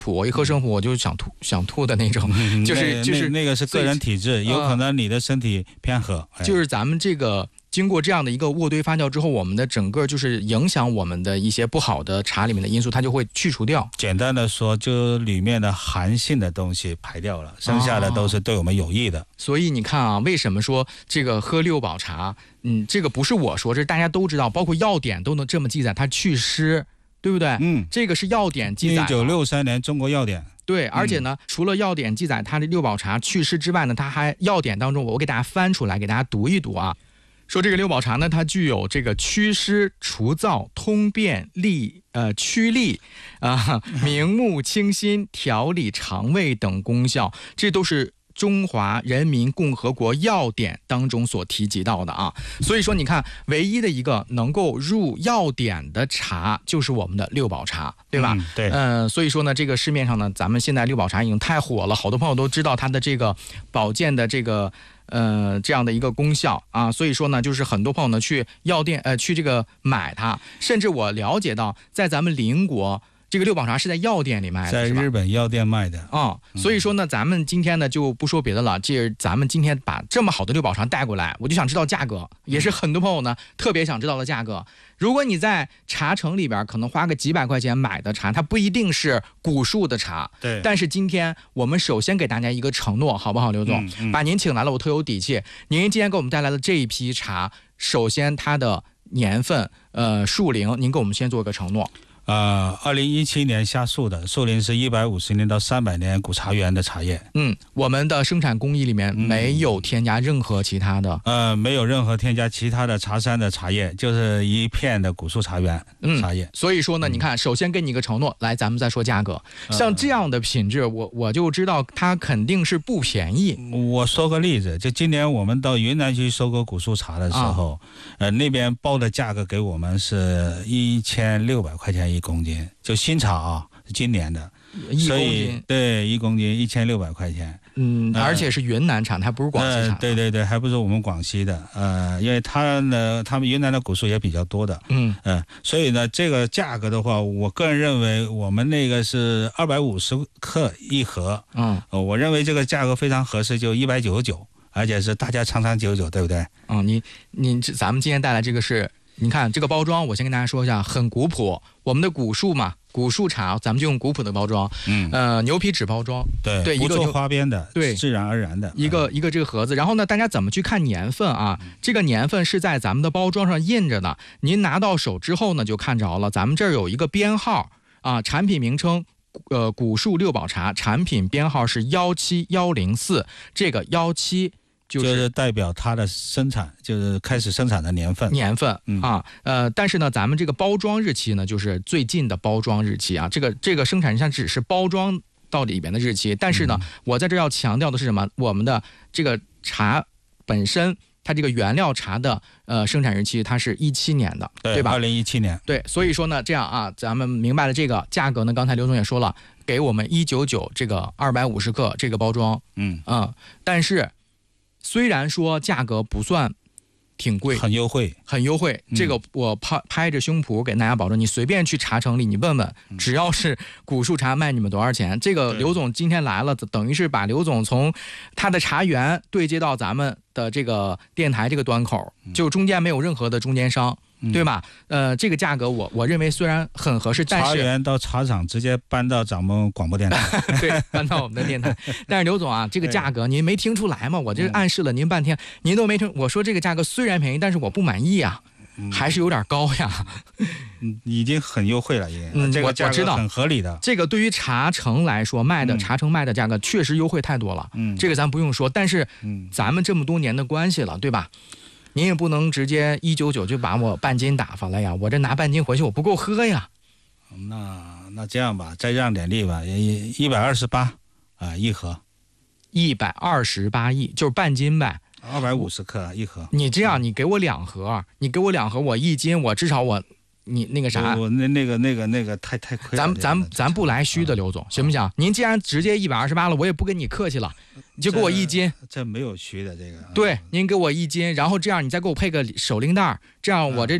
我一喝生普我就想吐的那种，就是那个是个人体质，有可能你的身体偏和， 就是咱们这个经过这样的一个渥堆发酵之后，我们的整个就是影响我们的一些不好的茶里面的因素，它就会去除掉。 简单的说，就里面的寒性的东西排掉了，剩下的都是对我们有益的。 所以你看啊，为什么说这个喝六宝茶，这个不是我说，这是大家都知道，包括药典都能这么记载，它祛湿，对不对？这个是药典记载。 1963年中国药典。 对，而且呢，除了药典记载它的六宝茶祛湿之外呢，它还药典当中，我给大家翻出来，给大家读一读啊。说这个六宝茶呢，它具有这个祛湿、除燥、通便、驱痢明目清心、调理肠胃等功效，这都是中华人民共和国药典当中所提及到的啊。所以说你看，唯一的一个能够入药典的茶就是我们的六宝茶，对吧？ 对。 所以说呢，这个市面上呢，咱们现在六宝茶已经太火了，好多朋友都知道它的这个保健的这个这样的一个功效啊。所以说呢，就是很多朋友呢去药店去这个买它，甚至我了解到在咱们邻国这个六宝茶是在药店里卖的， 在日本药店卖的啊。所以说呢，咱们今天呢就不说别的了，咱们今天把这么好的六宝茶带过来，我就想知道价格，也是很多朋友呢特别想知道的价格。如果你在茶城里边可能花个几百块钱买的茶，它不一定是古树的茶， 对。 但是今天我们首先给大家一个承诺，好不好，刘总？把您请来了，我特有底气。您今天给我们带来的这一批茶，首先它的年份、树龄，您给我们先做一个承诺。 2017年下树的，树龄是150年到300年古茶园的茶叶。 我们的生产工艺里面没有添加任何其他的， 没有任何添加其他的茶山的茶叶，就是一片的古树茶园茶叶。 所以说呢，你看，首先给你一个承诺，来，咱们再说价格。像这样的品质，我就知道它肯定是不便宜。 我说个例子，就今年我们到云南去收购古树茶的时候，那边报的价格给我们是1600块钱1公斤，就新茶啊，今年的 1公斤， 对，1公斤1600块钱。 而且是云南产，它不是广西产。 对，还不是我们广西的。因为他们云南的古树也比较多的。所以呢，这个价格的话，我个人认为我们那个是250克一盒。我认为这个价格非常合适，就199，而且是大家长长久久，对不对？ 咱们今天带来这个是。你看这个包装，我先跟大家说一下，很古朴。我们的古树嘛，古树茶，咱们就用古朴的包装，牛皮纸包装，对， 不做花边的， 对， 自然而然的一个这个盒子。然后呢，大家怎么去看年份啊？这个年份是在咱们的包装上印着的，您拿到手之后呢，就看着了。咱们这儿有一个编号啊，产品名称古树六宝茶，产品编号是17104，这个17。 就是代表它的生产，就是开始生产的年份但是呢，咱们这个包装日期呢，就是最近的包装日期啊。这个生产上只是包装到里边的日期，但是呢，我在这要强调的是什么？我们的这个茶本身，它这个原料茶的生产日期，它是17年的，对吧 ？2017年。 对，所以说呢，这样啊，咱们明白了这个价格呢。刚才刘总也说了，给我们199这个250克这个包装，但是。虽然说价格不算挺贵， 很优惠， 这个我拍着胸脯给大家保证，你随便去茶城里你问问，只要是古树茶卖你们多少钱。这个刘总今天来了，等于是把刘总从他的茶园对接到咱们的这个电台这个端口，就中间没有任何的中间商。对吧？这个价格我认为虽然很合适，但是茶园到茶厂直接搬到咱们广播电台， 对，搬到我们的电台。但是刘总啊，这个价格您没听出来吗？我这暗示了您半天，您都没听。我说这个价格虽然便宜，但是我不满意啊，还是有点高呀。 已经很优惠了，这个价格很合理的。 这个对于茶城来说茶城卖的价格确实优惠太多了。这个咱不用说，但是咱们这么多年的关系了，对吧？您也不能直接199就把我半斤打发了呀，我这拿半斤回去我不够喝呀。 那这样吧，再让点力吧，128一盒，128 亿就是半斤呗 ，250克一盒。 你这样，你给我2盒，我1斤，我至少你那个啥， 我那个太亏了。 咱不来虚的，刘总，行不行？您既然直接128了，我也不跟你客气了，你就给我1斤。 这没有虚的这个。 对，您给我1斤，然后这样你再给我配个手拎袋，这样我这